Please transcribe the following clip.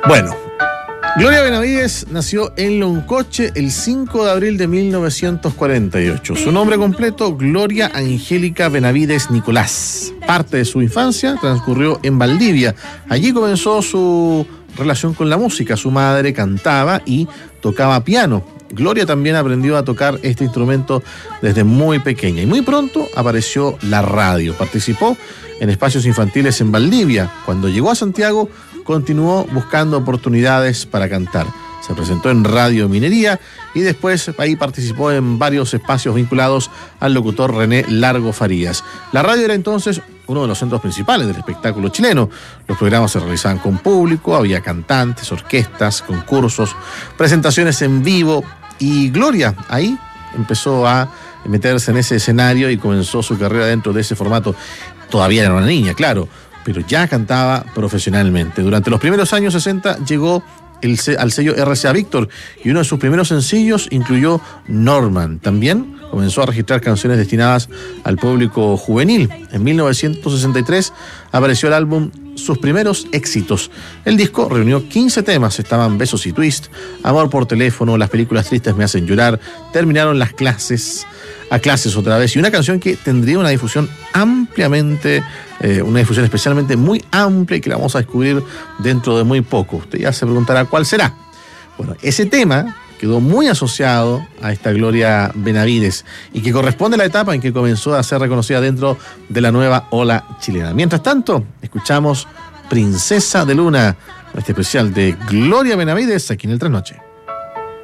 Bueno, Gloria Benavides nació en Loncoche el 5 de abril de 1948. Su nombre completo, Gloria Angélica Benavides Nicolás. Parte de su infancia transcurrió en Valdivia. Allí comenzó su relación con la música. Su madre cantaba y tocaba piano. Gloria también aprendió a tocar este instrumento desde muy pequeña y muy pronto apareció la radio. Participó en espacios infantiles en Valdivia. Cuando llegó a Santiago, continuó buscando oportunidades para cantar. Se presentó en Radio Minería y después ahí participó en varios espacios vinculados al locutor René Largo Farías. La radio era entonces uno de los centros principales del espectáculo chileno. Los programas se realizaban con público, había cantantes, orquestas, concursos, presentaciones en vivo y Gloria ahí empezó a meterse en ese escenario y comenzó su carrera dentro de ese formato. Todavía era una niña, claro, pero ya cantaba profesionalmente. Durante los primeros años 60 llegó al sello RCA Víctor y uno de sus primeros sencillos incluyó Norman. También comenzó a registrar canciones destinadas al público juvenil. En 1963 apareció el álbum Sus Primeros Éxitos. El disco reunió 15 temas, estaban Besos y Twist, Amor por Teléfono, Las Películas Tristes Me Hacen Llorar, Terminaron las Clases, A Clases Otra Vez, y una canción que tendría una difusión una difusión especialmente muy amplia y que la vamos a descubrir dentro de muy poco. Usted ya se preguntará cuál será. Bueno, ese tema quedó muy asociado a esta Gloria Benavides y que corresponde a la etapa en que comenzó a ser reconocida dentro de la nueva ola chilena. Mientras tanto, escuchamos Princesa de Luna, este especial de Gloria Benavides aquí en el Trasnoche.